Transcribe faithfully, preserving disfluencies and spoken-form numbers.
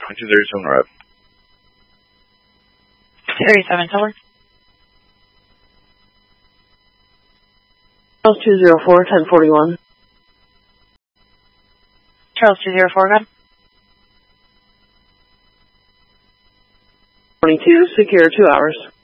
twenty-two thirty-seven, we're up. thirty-seven, Tower. Charles two zero four, ten forty-one. Charles two zero four, gun. twenty-two, secure two hours.